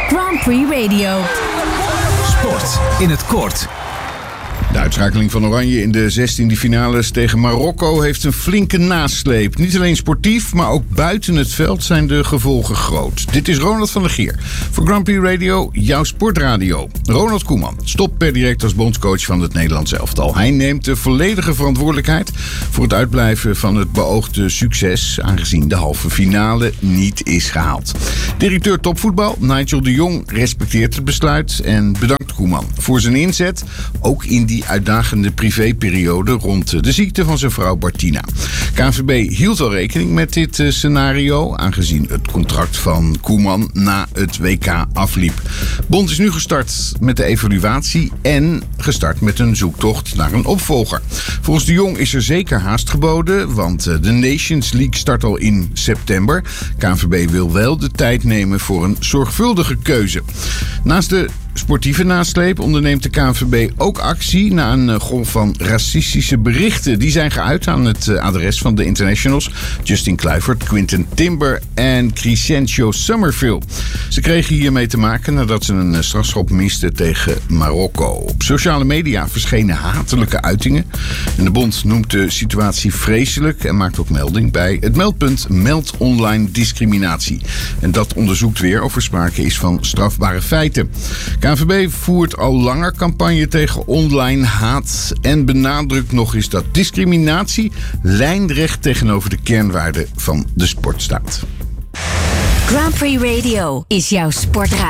Grand Prix Radio. Sport in het kort. De uitschakeling van Oranje in de 16e finales tegen Marokko heeft een flinke nasleep. Niet alleen sportief, maar ook buiten het veld zijn de gevolgen groot. Dit is Ronald van der Gier voor Grand Prix Radio, jouw sportradio. Ronald Koeman stopt per direct als bondscoach van het Nederlands elftal. Hij neemt de volledige verantwoordelijkheid voor het uitblijven van het beoogde succes, aangezien de halve finale niet is gehaald. Directeur topvoetbal Nigel de Jong respecteert het besluit en bedankt Koeman voor zijn inzet, ook in die uitdagende privéperiode rond de ziekte van zijn vrouw Bartina. KNVB hield al rekening met dit scenario, aangezien het contract van Koeman na het WK afliep. Bond is nu gestart met de evaluatie en gestart met een zoektocht naar een opvolger. Volgens de Jong is er zeker haast geboden, want de Nations League start al in september. KNVB wil wel de tijd nemen voor een zorgvuldige keuze. Naast de sportieve nasleep onderneemt de KNVB ook actie na een golf van racistische berichten. Die zijn geuit aan het adres van de internationals Justin Kluivert, Quinten Timber en Crescencio Summerville. Ze kregen hiermee te maken nadat ze een strafschop misten tegen Marokko. Op sociale media verschenen hatelijke uitingen. En de bond noemt de situatie vreselijk en maakt ook melding bij het meldpunt Meld Online Discriminatie. En dat onderzoekt weer of er sprake is van strafbare feiten. KNVB voert al langer campagne tegen online haat en benadrukt nog eens dat discriminatie lijnrecht tegenover de kernwaarden van de sport staat. Grand Prix Radio is jouw sportradio.